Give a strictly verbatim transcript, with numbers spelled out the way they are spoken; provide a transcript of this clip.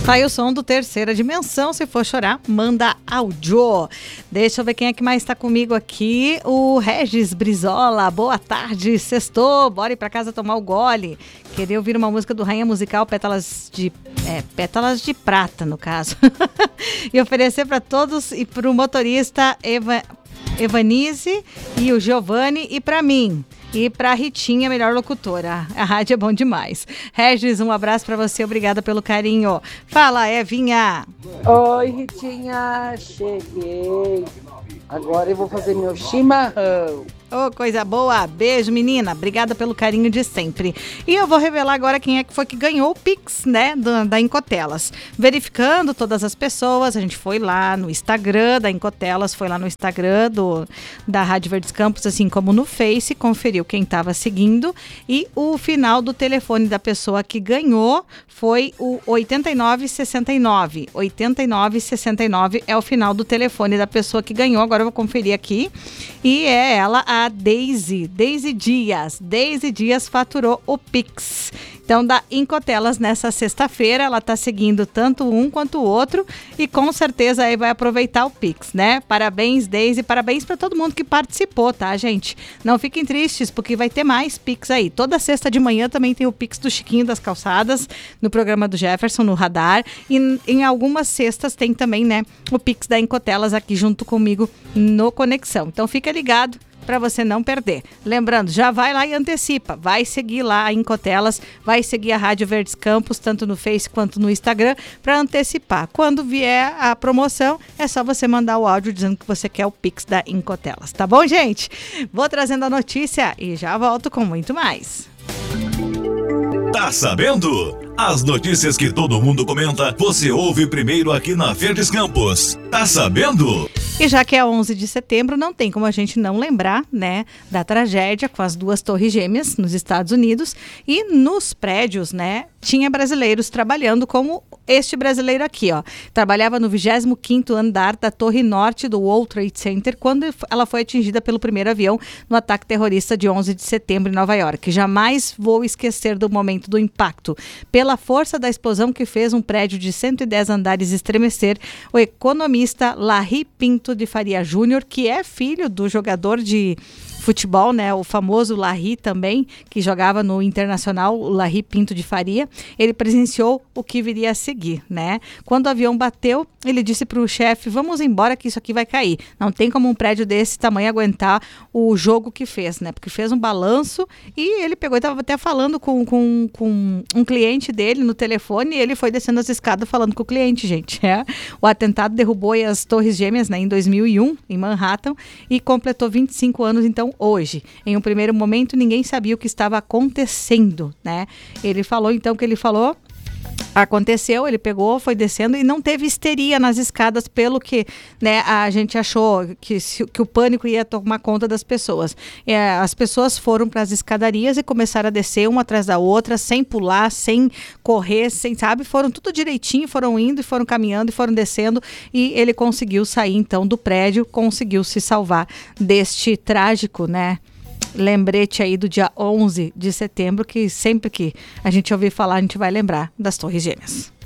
Tá aí o som do Terceira Dimensão. Se for chorar, manda áudio. Deixa eu ver quem é que mais tá comigo aqui. O Regis Brizola. Boa tarde, sextou. Bora ir pra casa tomar o gole. Queria ouvir uma música do Rainha Musical, Pétalas de... É, Pétalas de Prata, no caso. E oferecer pra todos e pro motorista Eva, Evanise e o Giovanni e pra mim. E pra Ritinha, melhor locutora. A rádio é bom demais. Regis, um abraço pra você. Obrigada pelo carinho. Fala, Evinha. Oi, Ritinha. Cheguei. Agora eu vou fazer meu chimarrão. Ô, oh, coisa boa. Beijo, menina. Obrigada pelo carinho de sempre. E eu vou revelar agora quem é que foi que ganhou o Pix, né, do, da Incotelas. Verificando todas as pessoas, a gente foi lá no Instagram da Incotelas, foi lá no Instagram do, da Rádio Verdes Campos, assim como no Face, conferiu quem estava seguindo. E o final do telefone da pessoa que ganhou foi o oitenta e nove sessenta e nove. oitenta e nove sessenta e nove é o final do telefone da pessoa que ganhou. Agora eu vou conferir aqui. E é ela, a Deise, Deise Dias. Deise Dias faturou o Pix. Então, da Incotelas, nessa sexta-feira, ela está seguindo tanto um quanto o outro e com certeza aí vai aproveitar o Pix, né? Parabéns, Deise, parabéns para todo mundo que participou, tá, gente? Não fiquem tristes, porque vai ter mais Pix aí. Toda sexta de manhã também tem o Pix do Chiquinho das Calçadas, no programa do Jefferson, no Radar. E em algumas sextas tem também, né, o Pix da Incotelas aqui junto comigo no Conexão. Então, fica ligado para você não perder. Lembrando, já vai lá e antecipa, vai seguir lá a Incotelas, vai seguir a Rádio Verdes Campos, tanto no Face quanto no Instagram, para antecipar. Quando vier a promoção, é só você mandar o áudio dizendo que você quer o Pix da Incotelas, tá bom, gente? Vou trazendo a notícia e já volto com muito mais. Tá sabendo? As notícias que todo mundo comenta, você ouve primeiro aqui na Verdes Campos. Tá sabendo? E já que é onze de setembro, não tem como a gente não lembrar, né, da tragédia com as duas torres gêmeas nos Estados Unidos. E nos prédios, né, tinha brasileiros trabalhando, como este brasileiro aqui, ó. Trabalhava no vigésimo quinto andar da Torre Norte do World Trade Center quando ela foi atingida pelo primeiro avião no ataque terrorista de onze de setembro em Nova York. Jamais vou esquecer do momento do impacto. Pela força da explosão que fez um prédio de cento e dez andares estremecer, o economista Larry Pinto de Faria Júnior, que é filho do jogador de futebol, né, o famoso Larry também, que jogava no Internacional, o Larry Pinto de Faria, ele presenciou o que viria a seguir, né? Quando o avião bateu, ele disse para o chefe, vamos embora que isso aqui vai cair. Não tem como um prédio desse tamanho aguentar o jogo que fez, né? Porque fez um balanço e ele pegou e estava até falando com, com, com um cliente dele no telefone e ele foi descendo as escadas falando com o cliente, gente. É. O atentado derrubou as Torres Gêmeas, né, em dois mil e um, em Manhattan, e completou vinte e cinco anos, então, hoje. Em um primeiro momento, ninguém sabia o que estava acontecendo, né? Ele falou, então, que ele falou... Aconteceu, ele pegou, foi descendo e não teve histeria nas escadas, pelo que, né, a gente achou que, se, que o pânico ia tomar conta das pessoas. É, as pessoas foram para as escadarias e começaram a descer uma atrás da outra, sem pular, sem correr, sem, sabe? Foram tudo direitinho, foram indo e foram caminhando e foram descendo e ele conseguiu sair, então, do prédio, conseguiu se salvar deste trágico, né? Lembrete aí do dia onze de setembro, que sempre que a gente ouvir falar, a gente vai lembrar das Torres Gêmeas.